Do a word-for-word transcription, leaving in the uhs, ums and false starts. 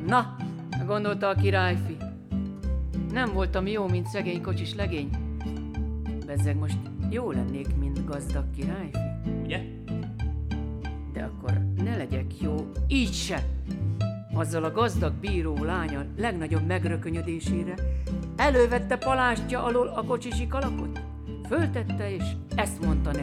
Na, gondolta a királyfi. Nem voltam jó, mint szegény kocsis legény. Bezzeg most jó lennék, mint gazdag királyfi. Ugye? De akkor ne legyek jó, így se. Azzal a gazdag bíró lánya legnagyobb megrökönyödésére elővette palástja alól a kocsisi kalapot, föltette és ezt mondta neki.